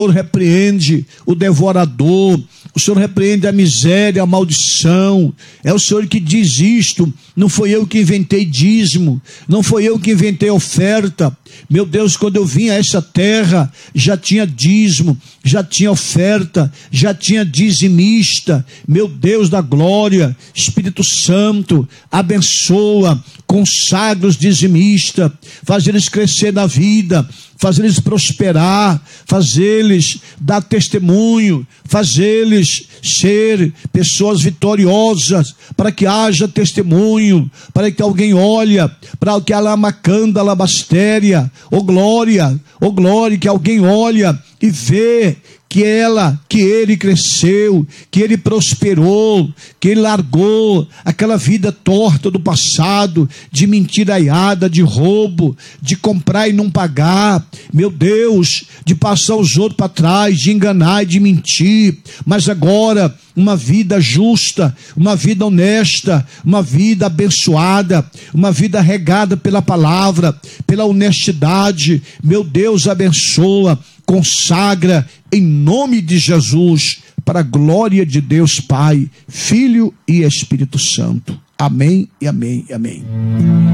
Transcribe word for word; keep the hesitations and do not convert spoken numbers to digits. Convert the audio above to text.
Senhor repreende o devorador, o Senhor repreende a miséria, a maldição. É o Senhor que diz isto. Não foi eu que inventei dízimo, não foi eu que inventei oferta. Meu Deus, quando eu vim a essa terra, já tinha dízimo, já tinha oferta, já tinha dizimista. Meu Deus da glória, Espírito Santo, abençoa, consagra os dizimistas, faz eles crescer na vida, faz eles prosperar, faz eles dar testemunho, faz eles ser pessoas vitoriosas, para que haja testemunho, para que alguém olhe, para que a lamacanda, a labastéria, ô glória, ô glória, que alguém olha e vê que ela, que ele cresceu, que ele prosperou, que ele largou aquela vida torta do passado, de mentiraiada, de roubo, de comprar e não pagar, meu Deus, de passar os outros para trás, de enganar e de mentir, mas agora uma vida justa, uma vida honesta, uma vida abençoada, uma vida regada pela palavra, pela honestidade. Meu Deus, abençoa, consagra em nome de Jesus, para a glória de Deus Pai, Filho e Espírito Santo. Amém e amém e amém.